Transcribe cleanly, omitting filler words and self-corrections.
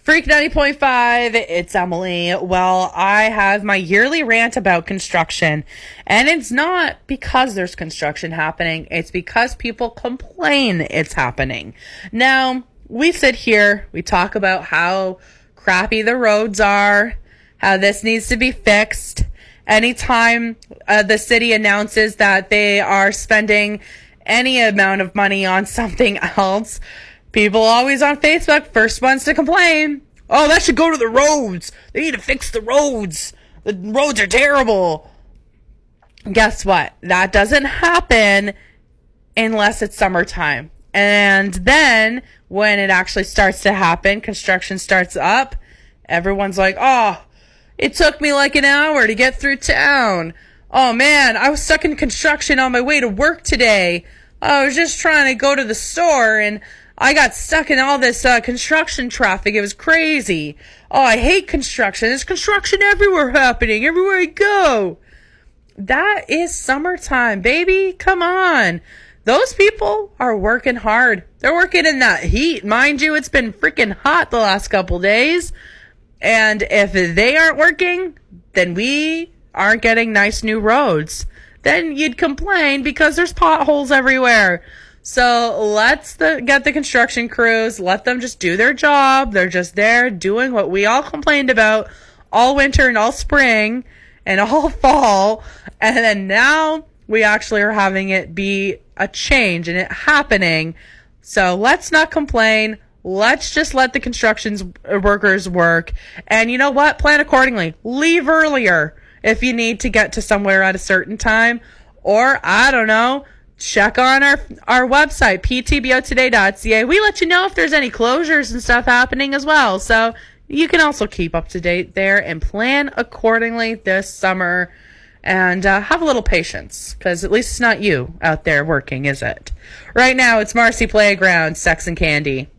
Freak 90.5, it's Emily. Well, I have my yearly rant about construction, and it's not because there's construction happening, it's because people complain it's happening. Now, we sit here, we talk about how crappy the roads are, how this needs to be fixed. Anytime the city announces that they are spending any amount of money on something else, people always on Facebook, first ones to complain. Oh, that should go to the roads. They need to fix the roads. The roads are terrible. Guess what? That doesn't happen unless it's summertime. And then when it actually starts to happen, construction starts up, everyone's like, oh, it took me like an hour to get through town. Oh man, I was stuck in construction on my way to work today. I was just trying to go to the store and I got stuck in all this construction traffic. It was crazy. Oh, I hate construction. There's construction everywhere happening, everywhere I go. That is summertime, baby. Come on. Those people are working hard. They're working in that heat. Mind you, it's been freaking hot the last couple days. And if they aren't working, then we aren't getting nice new roads. Then you'd complain because there's potholes everywhere. So let's get the construction crews, let them just do their job. They're just there doing what we all complained about all winter and all spring and all fall. And then now we actually are having it be a change and it happening. So let's not complain. Let's just let the construction workers work. And you know what? Plan accordingly. Leave earlier if you need to get to somewhere at a certain time. Or, I don't know, check on our website, ptbotoday.ca. We let you know if there's any closures and stuff happening as well. So you can also keep up to date there and plan accordingly this summer. And have a little patience, because at least it's not you out there working, is it? Right now, it's Marcy Playground, Sex and Candy.